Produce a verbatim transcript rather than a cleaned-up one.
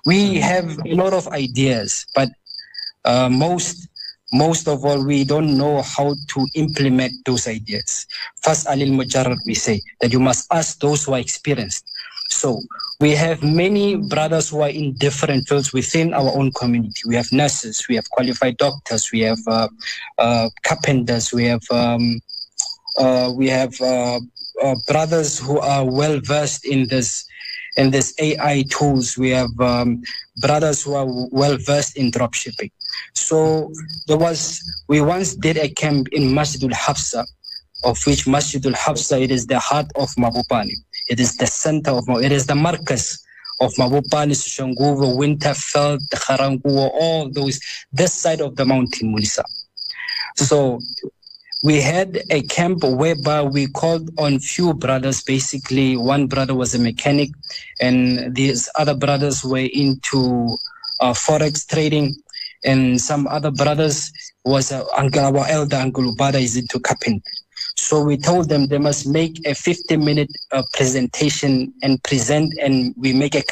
We have a lot of ideas, but uh, most most of all, we don't know how to implement those ideas. First, Alil Mujarrad, we say that you must ask those who are experienced. So we have many brothers who are in different fields within our own community. We have nurses, we have qualified doctors, we have uh, uh, carpenters, we have um, uh, we have uh, uh, brothers who are well versed in this in this A I tools. We have um, brothers who are well versed in dropshipping. So there was we once did a camp in Masjidul Hafsa, of which Masjidul Hafsa, it is the heart of Mabopane. It is the center of it is the marcus of Mabopane, Soshanguve, Winterfeld, Kharanguo, all those this side of the mountain, Mulisa. So we had a camp whereby we called on few brothers. Basically, one brother was a mechanic, and these other brothers were into uh, forex trading, and some other brothers was uh, our elder Uncle Ubada is into carpentry. So we told them they must make a fifty minute uh, presentation and present, and we make a